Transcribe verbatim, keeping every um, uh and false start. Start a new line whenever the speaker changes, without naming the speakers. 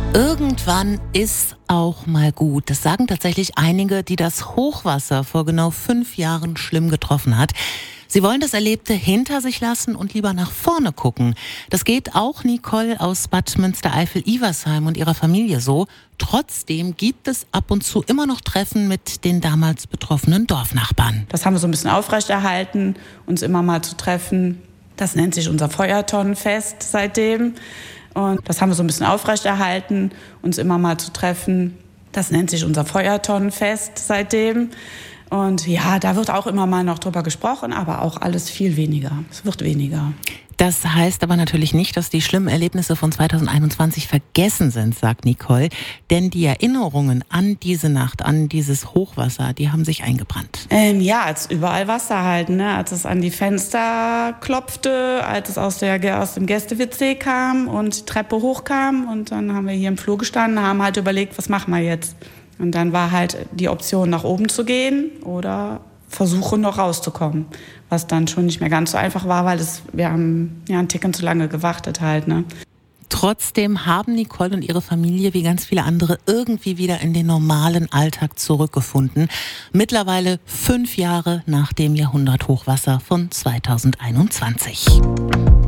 Irgendwann ist auch mal gut. Das sagen tatsächlich einige, die das Hochwasser vor genau fünf Jahren schlimm getroffen hat. Sie wollen das Erlebte hinter sich lassen und lieber nach vorne gucken. Das geht auch Nicole aus Bad Münstereifel-Iversheim und ihrer Familie so. Trotzdem gibt es ab und zu immer noch Treffen mit den damals betroffenen Dorfnachbarn.
Das haben wir so ein bisschen aufrechterhalten, uns immer mal zu treffen. Das nennt sich unser Feuertonnenfest seitdem. Und das haben wir so ein bisschen aufrechterhalten, uns immer mal zu treffen. Das nennt sich unser Feuertonnenfest seitdem. Und ja, da wird auch immer mal noch drüber gesprochen, aber auch alles viel weniger. Es wird weniger.
Das heißt aber natürlich nicht, dass die schlimmen Erlebnisse von zweitausendeinundzwanzig vergessen sind, sagt Nicole. Denn die Erinnerungen an diese Nacht, an dieses Hochwasser, die haben sich eingebrannt.
Ähm, ja, als überall Wasser halt, ne? Als es an die Fenster klopfte, als es aus, der, aus dem Gäste-W C kam und die Treppe hochkam. Und dann haben wir hier im Flur gestanden, haben halt überlegt, was machen wir jetzt? Und dann war halt die Option, nach oben zu gehen oder versuchen, noch rauszukommen. Was dann schon nicht mehr ganz so einfach war, weil es, wir haben ja einen Ticken zu lange gewartet halt, ne?
Trotzdem haben Nicole und ihre Familie wie ganz viele andere irgendwie wieder in den normalen Alltag zurückgefunden. Mittlerweile fünf Jahre nach dem Jahrhunderthochwasser von zweitausendeinundzwanzig.